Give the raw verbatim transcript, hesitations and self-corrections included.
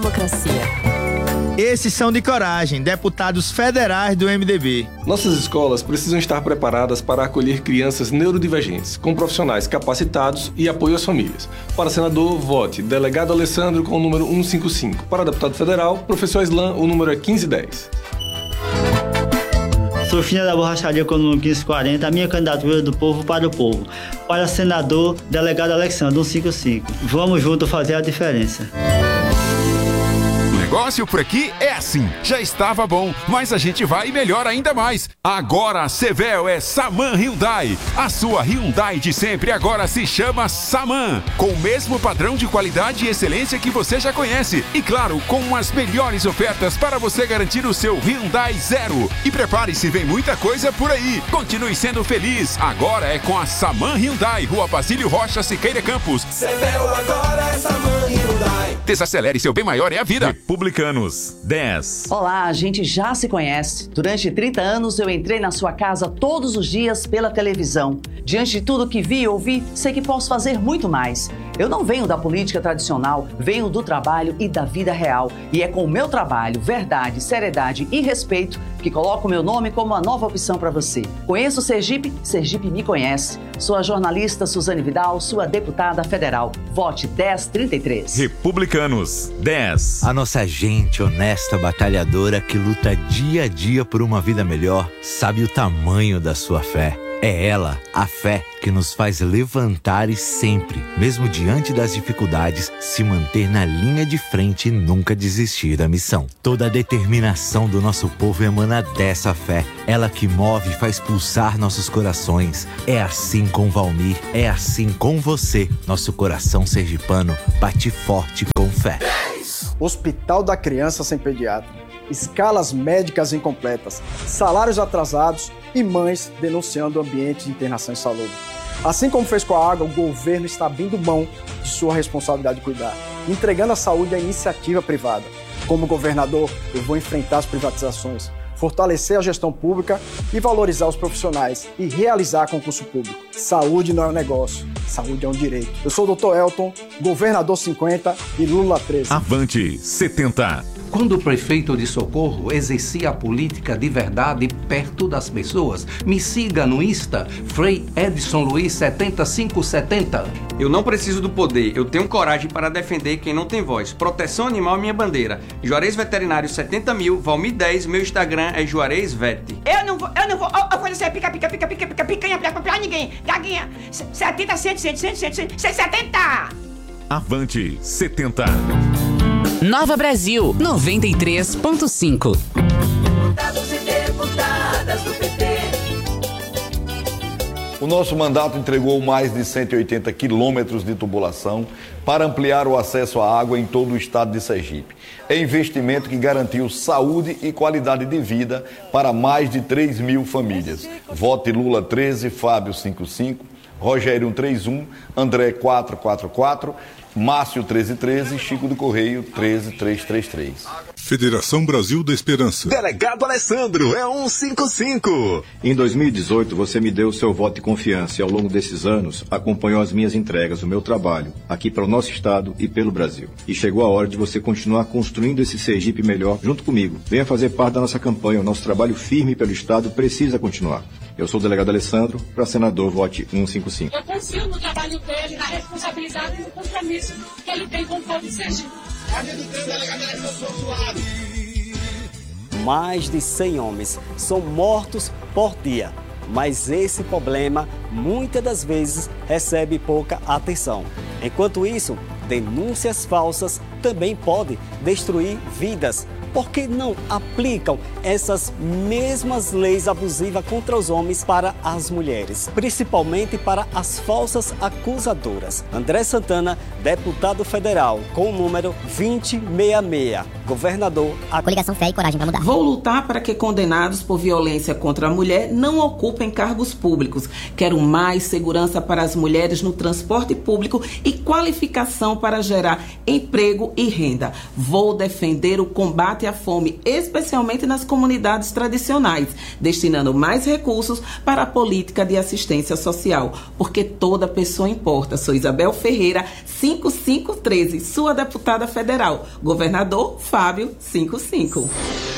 Democracia. Esses são de coragem, deputados federais do M D B. Nossas escolas precisam estar preparadas para acolher crianças neurodivergentes, com profissionais capacitados e apoio às famílias. Para senador, vote delegado Alessandro com o número cento e cinquenta e cinco. Para deputado federal, professor Islam, o número é quinze dez. Sou filha da borracharia com o número quinze quarenta, a minha candidatura do povo para o povo. Para senador, delegado Alessandro, cento e cinquenta e cinco. Vamos juntos fazer a diferença. O negócio por aqui é assim, já estava bom, mas a gente vai e melhora ainda mais. Agora a Sevel é Saman Hyundai. A sua Hyundai de sempre agora se chama Saman, com o mesmo padrão de qualidade e excelência que você já conhece. E claro, com as melhores ofertas para você garantir o seu Hyundai Zero. E prepare-se, vem muita coisa por aí. Continue sendo feliz, agora é com a Saman Hyundai, Rua Basílio Rocha, Siqueira Campos. Sevel agora é Saman Hyundai. Desacelere, seu bem maior é a vida. Republicanos, dez. Olá, a gente já se conhece. Durante trinta anos eu entrei na sua casa todos os dias pela televisão. Diante de tudo que vi e ouvi, sei que posso fazer muito mais. Eu não venho da política tradicional, venho do trabalho e da vida real. E é com o meu trabalho, verdade, seriedade e respeito que coloco o meu nome como uma nova opção para você. Conheço o Sergipe, Sergipe me conhece. Sou a jornalista Suzane Vidal, sua deputada federal. Vote dez trinta e três. Republicanos, dez. A nossa gente honesta, batalhadora, que luta dia a dia por uma vida melhor, sabe o tamanho da sua fé. É ela, a fé, que nos faz levantar e sempre, mesmo diante das dificuldades, se manter na linha de frente e nunca desistir da missão. Toda a determinação do nosso povo emana dessa fé. Ela que move e faz pulsar nossos corações. É assim com Valmir, é assim com você. Nosso coração sergipano bate forte com fé. Hospital da Criança Sem Pediatra. Escalas médicas incompletas, salários atrasados e mães denunciando o ambiente de internação insalubre. Assim como fez com a água, o governo está abrindo mão de sua responsabilidade de cuidar, entregando a saúde à iniciativa privada. Como governador, eu vou enfrentar as privatizações, fortalecer a gestão pública e valorizar os profissionais e realizar concurso público. Saúde não é um negócio, saúde é um direito. Eu sou o doutor Elton, governador cinquenta e Lula treze. Avante setenta. Quando o prefeito de Socorro exercia a política de verdade perto das pessoas. Me siga no Insta, Frei Edson Luiz setenta e cinco setenta. Eu não preciso do poder, eu tenho coragem para defender quem não tem voz. Proteção animal é minha bandeira. Juarez Veterinário setenta mil, Valmir dez, meu Instagram é Juarez Vete. Eu não vou, eu não vou, eu vou dizer pica, pica, pica, pica, pica, picanha, pica, pra ninguém. Gaguinha, setenta, cem, cem, cem, cem, cem, setenta. Avante setenta. Nova Brasil, noventa e três ponto cinco. Deputados e deputadas do P T. O nosso mandato entregou mais de cento e oitenta quilômetros de tubulação para ampliar o acesso à água em todo o estado de Sergipe. É investimento que garantiu saúde e qualidade de vida para mais de três mil famílias. Vote Lula treze, Fábio cinquenta e cinco, Rogério trinta e um, André quatrocentos e quarenta e quatro, Márcio treze treze, Chico do Correio treze trezentos e trinta e três. Federação Brasil da Esperança. Delegado Alessandro, é cento e cinquenta e cinco. Em dois mil e dezoito, você me deu o seu voto de confiança e ao longo desses anos acompanhou as minhas entregas, o meu trabalho, aqui para o nosso estado e pelo Brasil. E chegou a hora de você continuar construindo esse Sergipe melhor junto comigo. Venha fazer parte da nossa campanha, o nosso trabalho firme pelo estado precisa continuar. Eu sou o delegado Alessandro, para senador, vote cento e cinquenta e cinco. Eu confio no trabalho dele, na responsabilidade e no compromisso que ele tem com o povo de Sergipe. Mais de cem homens são mortos por dia, mas esse problema muitas das vezes recebe pouca atenção. Enquanto isso, denúncias falsas também podem destruir vidas. Por que não aplicam essas mesmas leis abusivas contra os homens para as mulheres, principalmente para as falsas acusadoras? André Santana, deputado federal, com o número vinte e sessenta e seis, governador. A coligação Fé e Coragem vai mudar. Vou lutar para que condenados por violência contra a mulher não ocupem cargos públicos. Quero mais segurança para as mulheres no transporte público e qualificação para gerar emprego e renda. Vou defender o combate combate à fome, especialmente nas comunidades tradicionais, destinando mais recursos para a política de assistência social, porque toda pessoa importa. Sou Isabel Ferreira, cinco cinco um três, sua deputada federal. Governador Fábio, cinco cinco.